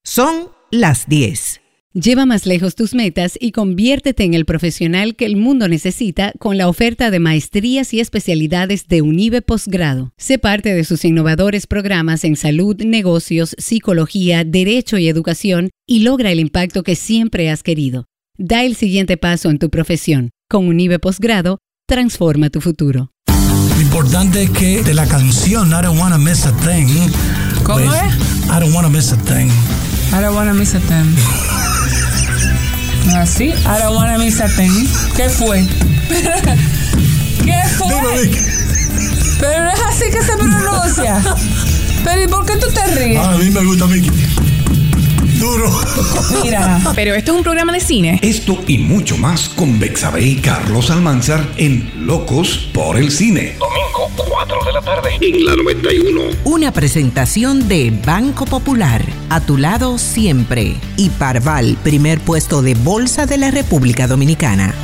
Son las 10. Lleva más lejos tus metas y conviértete en el profesional que el mundo necesita con la oferta de maestrías y especialidades de Unive Posgrado. Sé parte de sus innovadores programas en salud, negocios, psicología, derecho y educación y logra el impacto que siempre has querido. Da el siguiente paso en tu profesión. Con Unive Posgrado, transforma tu futuro. Lo importante es que de la canción I Don't Wanna Miss a Thing. ¿Cómo pues, es? I don't wanna miss a thing. I don't wanna miss a thing. Así, I don't wanna miss a thing. ¿Qué fue? ¿Qué fue? Pero no es así que se pronuncia. Pero ¿y por qué tú te ríes? A mí me gusta Mickey. Duro. Mira. Pero esto es un programa de cine. Esto y mucho más con Bexabe y Carlos Almanzar en Locos por el Cine. Domingo, 4 de la tarde, en la 91. Una presentación de Banco Popular, a tu lado siempre. Y Parval, primer puesto de bolsa de la República Dominicana.